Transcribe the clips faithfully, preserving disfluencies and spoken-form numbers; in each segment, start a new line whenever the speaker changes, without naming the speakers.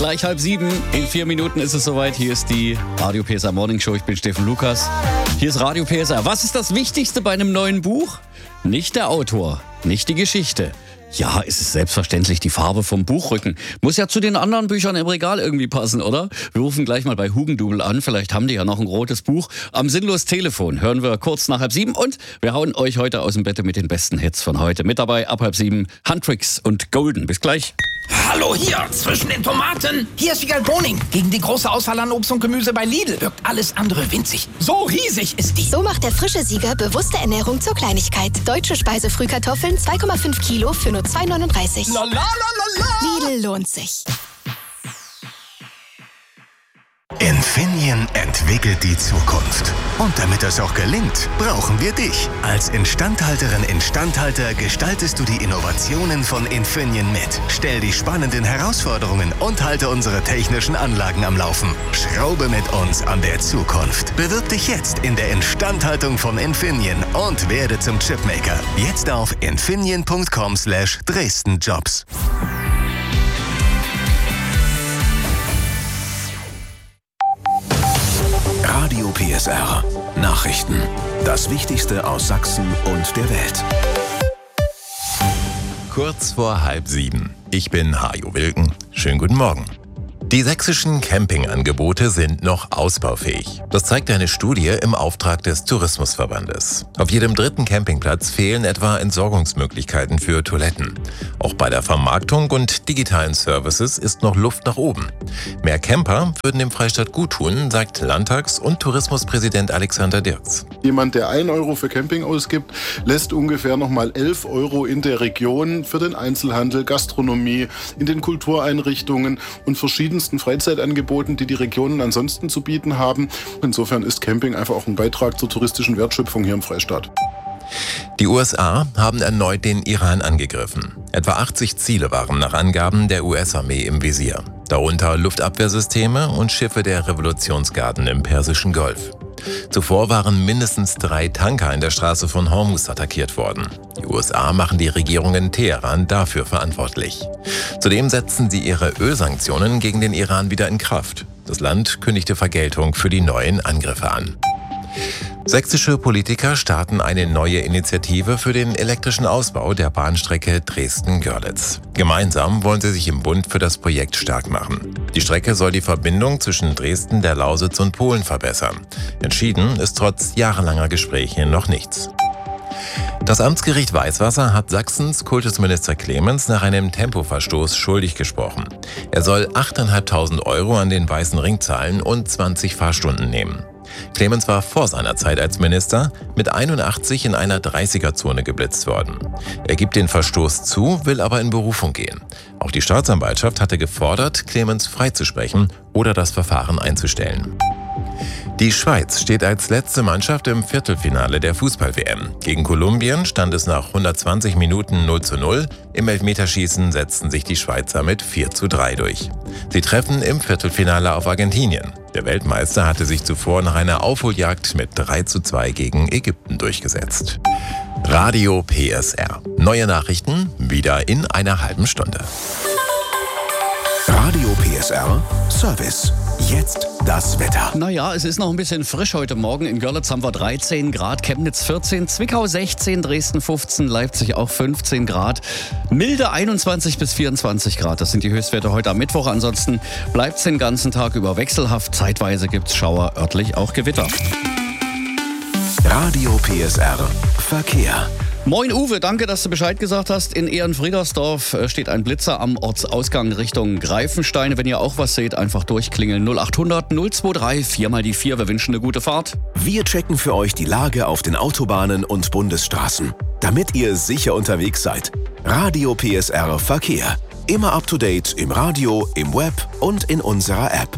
Gleich halb sieben. In vier Minuten ist es soweit. Hier ist die Radio P S R Morning Show. Ich bin Steffen Lukas. Hier ist Radio P S R. Was ist das Wichtigste bei einem neuen Buch? Nicht der Autor, nicht die Geschichte. Ja, es ist selbstverständlich die Farbe vom Buchrücken. Muss ja zu den anderen Büchern im Regal irgendwie passen, oder? Wir rufen gleich mal bei Hugendubel an. Vielleicht haben die ja noch ein rotes Buch. Am Sinnlos Telefon hören wir kurz nach halb sieben. Und wir hauen euch heute aus dem Bett mit den besten Hits von heute. Mit dabei ab halb sieben Huntrix und Golden. Bis gleich.
Hallo hier, zwischen den Tomaten. Hier ist Wiegald Boning. Gegen die große Auswahl an Obst und Gemüse bei Lidl wirkt alles andere winzig. So riesig ist die.
So macht der frische Sieger bewusste Ernährung zur Kleinigkeit. Deutsche Speisefrühkartoffeln zwei Komma fünf Kilo für nur zwei neununddreißig.
La, la, la, la, la.
Lidl lohnt sich.
Infineon entwickelt die Zukunft. Und damit das auch gelingt, brauchen wir dich. Als Instandhalterin, Instandhalter gestaltest du die Innovationen von Infineon mit. Stell die spannenden Herausforderungen und halte unsere technischen Anlagen am Laufen. Schraube mit uns an der Zukunft. Bewirb dich jetzt in der Instandhaltung von Infineon und werde zum Chipmaker. Jetzt auf infineon punkt com slash Dresden Jobs.
Radio P S R. Nachrichten. Das Wichtigste aus Sachsen und der Welt.
Kurz vor halb sieben. Ich bin Hajo Wilken. Schönen guten Morgen. Die sächsischen Campingangebote sind noch ausbaufähig. Das zeigt eine Studie im Auftrag des Tourismusverbandes. Auf jedem dritten Campingplatz fehlen etwa Entsorgungsmöglichkeiten für Toiletten. Auch bei der Vermarktung und digitalen Services ist noch Luft nach oben. Mehr Camper würden dem Freistaat guttun, sagt Landtags- und Tourismuspräsident Alexander Dirks.
Jemand, der ein Euro für Camping ausgibt, lässt ungefähr nochmal elf Euro in der Region für den Einzelhandel, Gastronomie, in den Kultureinrichtungen und verschiedensten Freizeitangeboten, die die Regionen ansonsten zu bieten haben. Insofern ist Camping einfach auch ein Beitrag zur touristischen Wertschöpfung hier im Freistaat.
Die U S A haben erneut den Iran angegriffen. Etwa achtzig Ziele waren nach Angaben der U S-Armee im Visier. Darunter Luftabwehrsysteme und Schiffe der Revolutionsgarden im Persischen Golf. Zuvor waren mindestens drei Tanker in der Straße von Hormuz attackiert worden. Die U S A machen die Regierung in Teheran dafür verantwortlich. Zudem setzen sie ihre Ölsanktionen gegen den Iran wieder in Kraft. Das Land kündigte Vergeltung für die neuen Angriffe an. Sächsische Politiker starten eine neue Initiative für den elektrischen Ausbau der Bahnstrecke Dresden-Görlitz. Gemeinsam wollen sie sich im Bund für das Projekt stark machen. Die Strecke soll die Verbindung zwischen Dresden, der Lausitz und Polen verbessern. Entschieden ist trotz jahrelanger Gespräche noch nichts. Das Amtsgericht Weißwasser hat Sachsens Kultusminister Clemens nach einem Tempoverstoß schuldig gesprochen. Er soll achttausendfünfhundert Euro an den Weißen Ring zahlen und zwanzig Fahrstunden nehmen. Clemens war vor seiner Zeit als Minister mit einundachtzig in einer dreißiger-Zone geblitzt worden. Er gibt den Verstoß zu, will aber in Berufung gehen. Auch die Staatsanwaltschaft hatte gefordert, Clemens freizusprechen oder das Verfahren einzustellen. Die Schweiz steht als letzte Mannschaft im Viertelfinale der Fußball-W M. Gegen Kolumbien stand es nach hundertzwanzig Minuten null zu null. Im Elfmeterschießen setzten sich die Schweizer mit vier zu drei durch. Sie treffen im Viertelfinale auf Argentinien. Der Weltmeister hatte sich zuvor nach einer Aufholjagd mit drei zu zwei gegen Ägypten durchgesetzt. Radio P S R. Neue Nachrichten wieder in einer halben Stunde.
Radio P S R Service. Jetzt das Wetter.
Naja, es ist noch ein bisschen frisch heute Morgen. In Görlitz haben wir dreizehn Grad, Chemnitz vierzehn, Zwickau sechzehn, Dresden fünfzehn, Leipzig auch fünfzehn Grad. Milde einundzwanzig bis vierundzwanzig Grad, das sind die Höchstwerte heute am Mittwoch. Ansonsten bleibt es den ganzen Tag über wechselhaft. Zeitweise gibt es Schauer, örtlich auch Gewitter.
Radio P S R Verkehr.
Moin Uwe, danke, dass du Bescheid gesagt hast. In Ehrenfriedersdorf steht ein Blitzer am Ortsausgang Richtung Greifenstein. Wenn ihr auch was seht, einfach durchklingeln. null achthundert null dreiundzwanzig, vier mal die vier. Wir wünschen eine gute Fahrt.
Wir checken für euch die Lage auf den Autobahnen und Bundesstraßen, damit ihr sicher unterwegs seid. Radio P S R Verkehr. Immer up to date im Radio, im Web und in unserer App.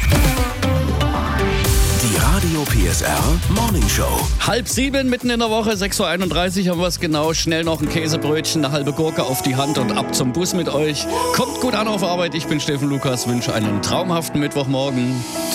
Die Radio P S R Morning Show.
Halb sieben, mitten in der Woche, sechs Uhr einunddreißig haben wir es genau. Schnell noch ein Käsebrötchen, eine halbe Gurke auf die Hand und ab zum Bus mit euch. Kommt gut an auf Arbeit. Ich bin Steffen Lukas, wünsche einen traumhaften Mittwochmorgen.